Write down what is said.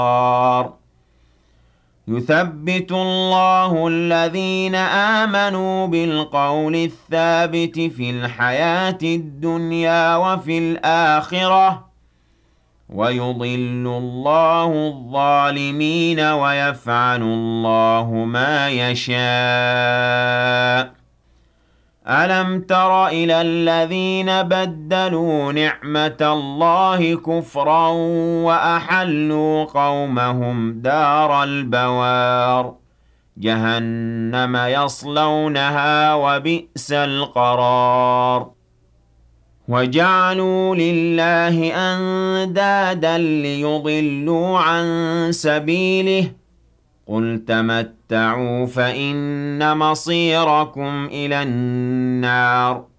يثبت الله الذين آمنوا بالقول الثابت في الحياة الدنيا وفي الآخرة ويضل الله الظالمين ويفعل الله ما يشاء. ألم تر إلى الذين بدلوا نعمة الله كفرا وأحلوا قومهم دار البوار جهنم يصلونها وبئس القرار. وجعلوا لله أندادا ليضلوا عن سبيله قل تمتعوا فإن مصيركم إلى النار